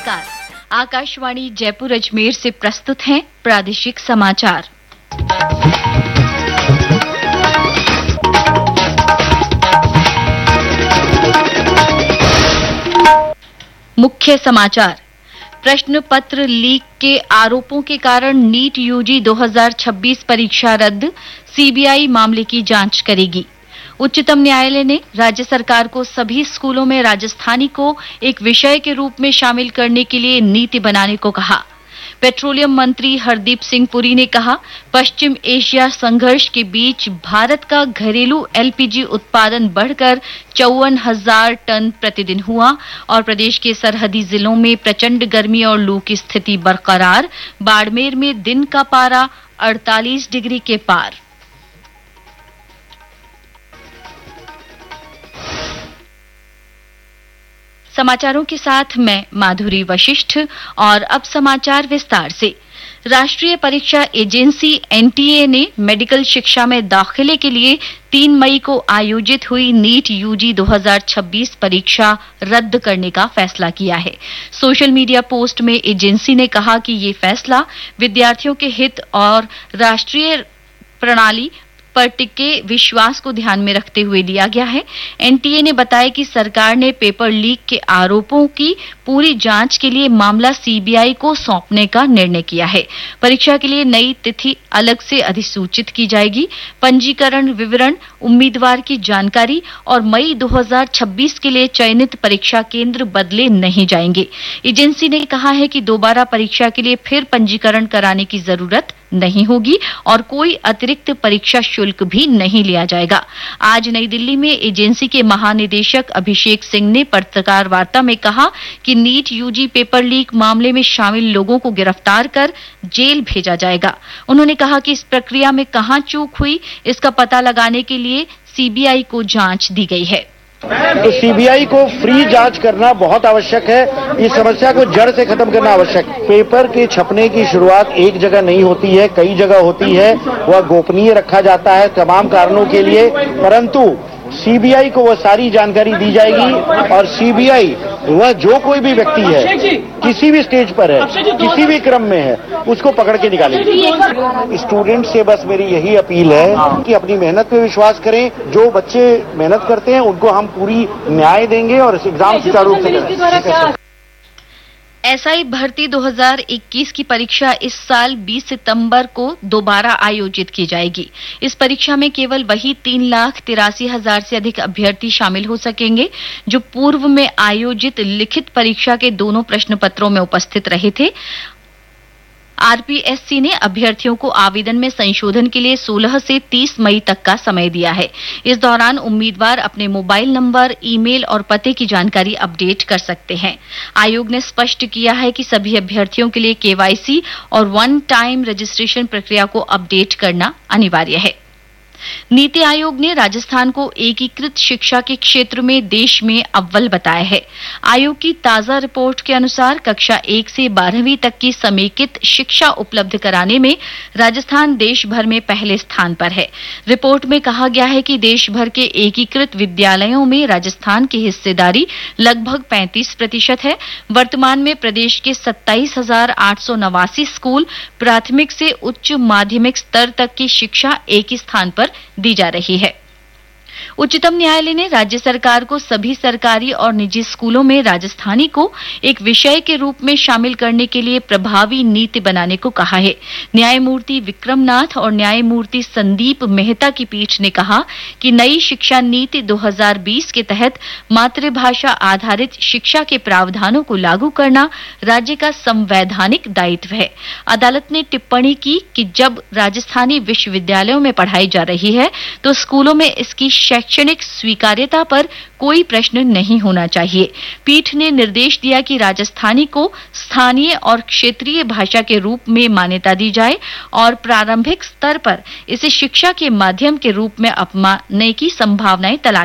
नमस्कार। आकाशवाणी जयपुर अजमेर से प्रस्तुत हैं प्रादेशिक समाचार। मुख्य समाचार। प्रश्न पत्र लीक के आरोपों के कारण नीट यूजी 2026 परीक्षा रद्द, सीबीआई मामले की जांच करेगी। उच्चतम न्यायालय ने राज्य सरकार को सभी स्कूलों में राजस्थानी को एक विषय के रूप में शामिल करने के लिए नीति बनाने को कहा। पेट्रोलियम मंत्री हरदीप सिंह पुरी ने कहा, पश्चिम एशिया संघर्ष के बीच भारत का घरेलू एलपीजी उत्पादन बढ़कर 54,000 टन प्रतिदिन हुआ और प्रदेश के सरहदी जिलों में प्रचंड गर्मी और लू की स्थिति बरकरार। बाड़मेर में दिन का पारा 48 डिग्री के पार। समाचारों के साथ मैं माधुरी वशिष्ठ और अब समाचार विस्तार से। राष्ट्रीय परीक्षा एजेंसी एनटीए ने मेडिकल शिक्षा में दाखिले के लिए 3 मई को आयोजित हुई नीट यूजी 2026 परीक्षा रद्द करने का फैसला किया है। सोशल मीडिया पोस्ट में एजेंसी ने कहा कि ये फैसला विद्यार्थियों के हित और राष्ट्रीय प्रणाली पर टिके विश्वास को ध्यान में रखते हुए लिया गया है। एनटीए ने बताया कि सरकार ने पेपर लीक के आरोपों की पूरी जांच के लिए मामला सीबीआई को सौंपने का निर्णय किया है। परीक्षा के लिए नई तिथि अलग से अधिसूचित की जाएगी। पंजीकरण विवरण, उम्मीदवार की जानकारी और मई 2026 के लिए चयनित परीक्षा केंद्र बदले नहीं जाएंगे। एजेंसी ने कहा है कि दोबारा परीक्षा के लिए फिर पंजीकरण कराने की जरूरत नहीं होगी और कोई अतिरिक्त परीक्षा शुल्क भी नहीं लिया जाएगा। आज नई दिल्ली में एजेंसी के महानिदेशक अभिषेक सिंह ने पत्रकार वार्ता में कहा कि नीट यूजी पेपर लीक मामले में शामिल लोगों को गिरफ्तार कर जेल भेजा जाएगा। उन्होंने कहा कि इस प्रक्रिया में कहां चूक हुई, इसका पता लगाने के लिए सीबीआई को जांच दी गई है। तो सीबीआई को फ्री जांच करना बहुत आवश्यक है। इस समस्या को जड़ से खत्म करना आवश्यक है। पेपर के छपने की शुरुआत एक जगह नहीं होती है, कई जगह होती है। वह गोपनीय रखा जाता है तमाम कारणों के लिए, परंतु सीबीआई को वह सारी जानकारी दी जाएगी और सीबीआई वह जो कोई भी व्यक्ति है, किसी भी स्टेज पर है, किसी भी क्रम में है, उसको पकड़ के निकालेगी। स्टूडेंट से बस मेरी यही अपील है कि अपनी मेहनत पे विश्वास करें। जो बच्चे मेहनत करते हैं उनको हम पूरी न्याय देंगे और इस एग्जाम सुचारू रूप से करें। एसआई भर्ती 2021 की परीक्षा इस साल 20 सितंबर को दोबारा आयोजित की जाएगी। इस परीक्षा में केवल वही 3,83,000 से अधिक अभ्यर्थी शामिल हो सकेंगे जो पूर्व में आयोजित लिखित परीक्षा के दोनों प्रश्न पत्रों में उपस्थित रहे थे। आरपीएससी ने अभ्यर्थियों को आवेदन में संशोधन के लिए 16 से 30 मई तक का समय दिया है। इस दौरान उम्मीदवार अपने मोबाइल नंबर, ईमेल और पते की जानकारी अपडेट कर सकते हैं। आयोग ने स्पष्ट किया है कि सभी अभ्यर्थियों के लिए केवाईसी और वन टाइम रजिस्ट्रेशन प्रक्रिया को अपडेट करना अनिवार्य है। नीति आयोग ने राजस्थान को एकीकृत शिक्षा के क्षेत्र में देश में अव्वल बताया है। आयोग की ताजा रिपोर्ट के अनुसार कक्षा 1 से 12वीं तक की समेकित शिक्षा उपलब्ध कराने में राजस्थान देश भर में पहले स्थान पर है। रिपोर्ट में कहा गया है कि देश भर के एकीकृत विद्यालयों में राजस्थान की हिस्सेदारी लगभग 35% है। वर्तमान में प्रदेश के 27,889 स्कूल प्राथमिक से उच्च माध्यमिक स्तर तक की शिक्षा एक ही स्थान पर दी जा रही है। उच्चतम न्यायालय ने राज्य सरकार को सभी सरकारी और निजी स्कूलों में राजस्थानी को एक विषय के रूप में शामिल करने के लिए प्रभावी नीति बनाने को कहा है। न्यायमूर्ति विक्रमनाथ और न्यायमूर्ति संदीप मेहता की पीठ ने कहा कि नई शिक्षा नीति 2020 के तहत मातृभाषा आधारित शिक्षा के प्रावधानों को लागू करना राज्य का संवैधानिक दायित्व है। अदालत ने टिप्पणी की कि जब राजस्थानी विश्वविद्यालयों में पढ़ाई जा रही है तो स्कूलों में इसकी शैक्षणिक स्वीकार्यता पर कोई प्रश्न नहीं होना चाहिए। पीठ ने निर्देश दिया कि राजस्थानी को स्थानीय और क्षेत्रीय भाषा के रूप में मान्यता दी जाए और प्रारंभिक स्तर पर इसे शिक्षा के माध्यम के रूप में अपनाने की संभावनाएं तलाश